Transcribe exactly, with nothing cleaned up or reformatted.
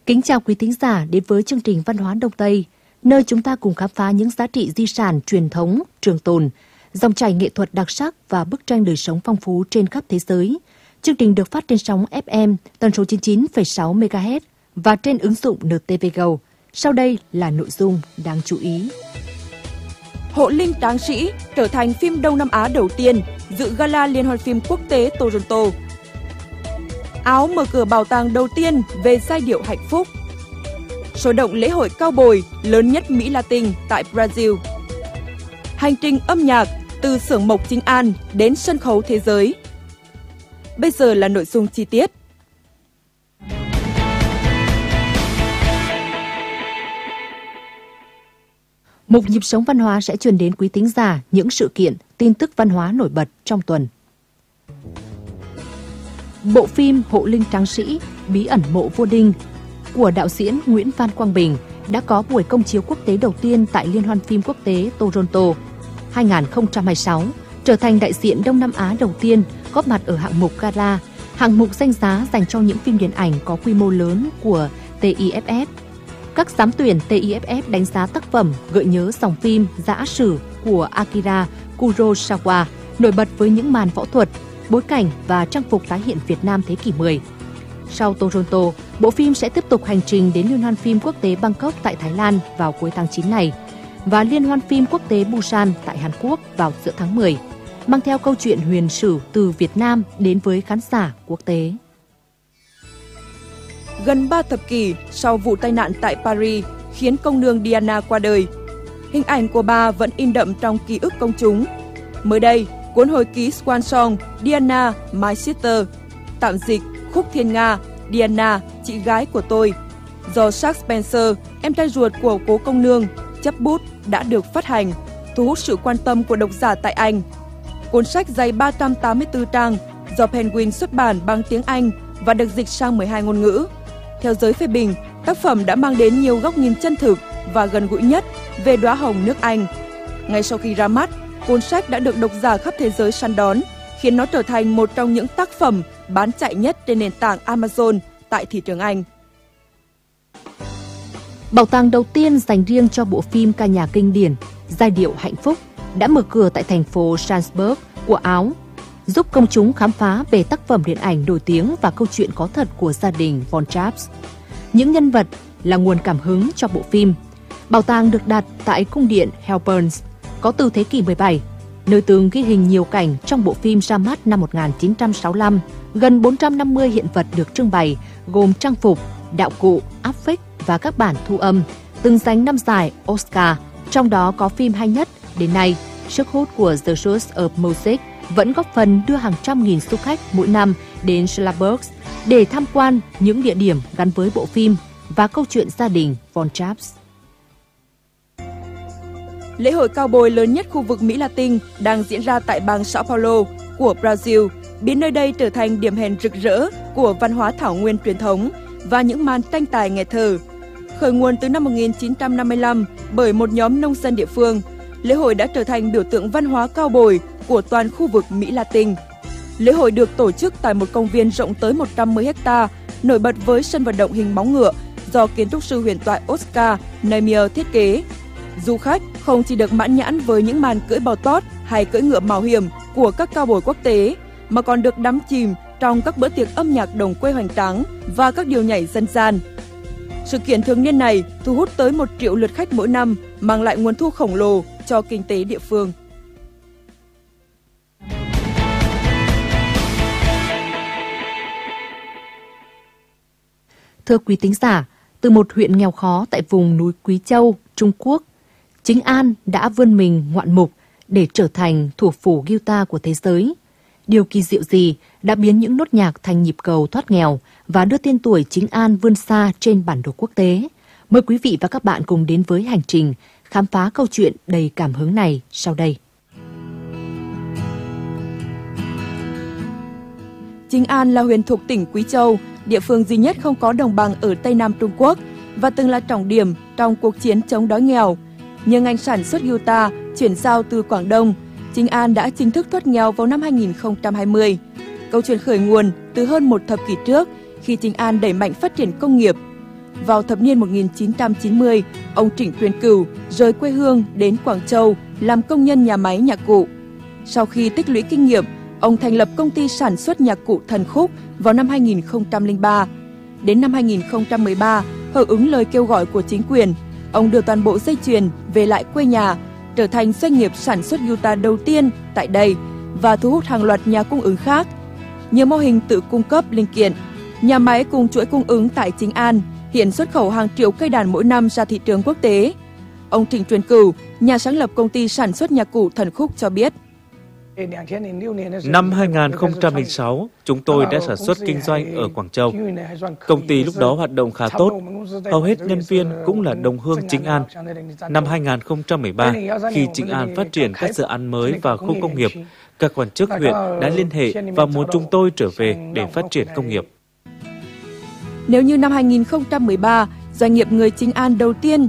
Kính chào quý thính giả đến với chương trình Văn hóa Đông Tây, nơi chúng ta cùng khám phá những giá trị di sản truyền thống, trường tồn, dòng chảy nghệ thuật đặc sắc và bức tranh đời sống phong phú trên khắp thế giới. Chương trình được phát trên sóng ép em tần số chín mươi chín phẩy sáu mê ga héc và trên ứng dụng en tê vê Go. Sau đây là nội dung đáng chú ý. Hộ Linh Tráng Sĩ trở thành phim Đông Nam Á đầu tiên dự gala Liên hoan phim quốc tế Toronto. Áo mở cửa bảo tàng đầu tiên về giai điệu hạnh phúc. Sôi động lễ hội cao bồi lớn nhất Mỹ Latin tại Brazil. Hành trình âm nhạc từ xưởng mộc Chính An đến sân khấu thế giới. Bây giờ là nội dung chi tiết. Mục nhịp sống văn hóa sẽ truyền đến quý thính giả những sự kiện, tin tức văn hóa nổi bật trong tuần. Bộ phim Hộ Linh Tráng Sĩ, bí ẩn mộ Vua Đinh của đạo diễn Nguyễn Phan Quang Bình đã có buổi công chiếu quốc tế đầu tiên tại Liên hoan phim quốc tế Toronto hai không hai sáu, trở thành đại diện Đông Nam Á đầu tiên góp mặt ở hạng mục gala, hạng mục danh giá dành cho những phim điện ảnh có quy mô lớn của tê i ép ép. Các giám tuyển tê i ép ép đánh giá tác phẩm gợi nhớ dòng phim Dã Sử của Akira Kurosawa, nổi bật với những màn võ thuật, bối cảnh và trang phục tái hiện Việt Nam thế kỷ mười. Sau Toronto, bộ phim sẽ tiếp tục hành trình đến Liên hoan phim quốc tế Bangkok tại Thái Lan vào cuối tháng chín này và Liên hoan phim quốc tế Busan tại Hàn Quốc vào giữa tháng mười, mang theo câu chuyện huyền sử từ Việt Nam đến với khán giả quốc tế. Gần ba thập kỷ sau vụ tai nạn tại Paris khiến công nương Diana qua đời, hình ảnh của bà vẫn in đậm trong ký ức công chúng. Mới đây, cuốn hồi ký Swan Song Diana, My Sister, tạm dịch Khúc Thiên Nga, Diana, chị gái của tôi, do Jack Spencer, em trai ruột của cố công nương, chấp bút đã được phát hành, thu hút sự quan tâm của độc giả tại Anh. Cuốn sách dày ba trăm tám mươi tư trang, do Penguin xuất bản bằng tiếng Anh và được dịch sang mười hai ngôn ngữ. Theo giới phê bình, tác phẩm đã mang đến nhiều góc nhìn chân thực và gần gũi nhất về đóa hồng nước Anh. Ngay sau khi ra mắt, cuốn sách đã được độc giả khắp thế giới săn đón, khiến nó trở thành một trong những tác phẩm bán chạy nhất trên nền tảng Amazon tại thị trường Anh. Bảo tàng đầu tiên dành riêng cho bộ phim ca nhạc kinh điển Giai điệu hạnh phúc đã mở cửa tại thành phố Strasbourg của Áo, giúp công chúng khám phá về tác phẩm điện ảnh nổi tiếng và câu chuyện có thật của gia đình Von Traps. Những nhân vật là nguồn cảm hứng cho bộ phim. Bảo tàng được đặt tại cung điện Helburns, có từ thế kỷ mười bảy, nơi từng ghi hình nhiều cảnh trong bộ phim ra mắt năm một nghìn chín trăm sáu mươi lăm. Gần bốn trăm năm mươi hiện vật được trưng bày, gồm trang phục, đạo cụ, áp phích và các bản thu âm, từng giành năm giải Oscar, trong đó có phim hay nhất đến nay. Sức hút của The Source of Music vẫn góp phần đưa hàng trăm nghìn du khách mỗi năm đến Strasbourg để tham quan những địa điểm gắn với bộ phim và câu chuyện gia đình Von Traps. Lễ hội cao bồi lớn nhất khu vực Mỹ Latin đang diễn ra tại bang Sao Paulo của Brazil, biến nơi đây trở thành điểm hẹn rực rỡ của văn hóa thảo nguyên truyền thống và những màn tranh tài nghẹt thở. Khởi nguồn từ năm một nghìn chín trăm năm mươi lăm bởi một nhóm nông dân địa phương, lễ hội đã trở thành biểu tượng văn hóa cao bồi của toàn khu vực Mỹ Latin. Lễ hội được tổ chức tại một công viên rộng tới một trăm mười héc ta, nổi bật với sân vận động hình bóng ngựa do kiến trúc sư huyền thoại Oscar Niemeyer thiết kế. Du khách không chỉ được mãn nhãn với những màn cưỡi bò tót hay cưỡi ngựa mạo hiểm của các cao bồi quốc tế, mà còn được đắm chìm trong các bữa tiệc âm nhạc đồng quê hoành tráng và các điệu nhảy dân gian. Sự kiện thường niên này thu hút tới một triệu lượt khách mỗi năm, mang lại nguồn thu khổng lồ cho kinh tế địa phương. Thưa quý thính giả, từ một huyện nghèo khó tại vùng núi Quý Châu, Trung Quốc, Chính An đã vươn mình ngoạn mục để trở thành thủ phủ guitar của thế giới. Điều kỳ diệu gì đã biến những nốt nhạc thành nhịp cầu thoát nghèo và đưa tên tuổi Chính An vươn xa trên bản đồ quốc tế? Mời quý vị và các bạn cùng đến với hành trình khám phá câu chuyện đầy cảm hứng này sau đây. Chính An là huyện thuộc tỉnh Quý Châu, địa phương duy nhất không có đồng bằng ở Tây Nam Trung Quốc và từng là trọng điểm trong cuộc chiến chống đói nghèo. Nhờ ngành sản xuất guitar chuyển giao từ Quảng Đông, Chính An đã chính thức thoát nghèo vào năm hai nghìn không trăm hai mươi. Câu chuyện khởi nguồn từ hơn một thập kỷ trước khi Chính An đẩy mạnh phát triển công nghiệp. vào thập niên một nghìn chín trăm chín mươi, ông Trịnh Tuyền Cửu rời quê hương đến Quảng Châu làm công nhân nhà máy nhạc cụ. Sau khi tích lũy kinh nghiệm, ông thành lập công ty sản xuất nhạc cụ Thần Khúc vào năm hai nghìn không trăm lẻ ba. Đến năm hai nghìn không trăm mười ba, hưởng ứng lời kêu gọi của chính quyền, ông đưa toàn bộ dây chuyền về lại quê nhà, trở thành doanh nghiệp sản xuất guitar đầu tiên tại đây và thu hút hàng loạt nhà cung ứng khác. Nhiều mô hình tự cung cấp linh kiện, nhà máy cùng chuỗi cung ứng tại Chính An hiện xuất khẩu hàng triệu cây đàn mỗi năm ra thị trường quốc tế. Ông Trịnh Tuyền Cửu, nhà sáng lập công ty sản xuất nhạc cụ Thần Khúc cho biết. Năm hai nghìn không trăm lẻ sáu, chúng tôi đã sản xuất kinh doanh ở Quảng Châu. Công ty lúc đó hoạt động khá tốt, hầu hết nhân viên cũng là đồng hương Chính An. Năm hai nghìn không trăm mười ba, khi Chính An phát triển các dự án mới vào khu công nghiệp, các quan chức huyện đã liên hệ và muốn chúng tôi trở về để phát triển công nghiệp. Nếu như năm hai nghìn không trăm mười ba, doanh nghiệp người Chính An đầu tiên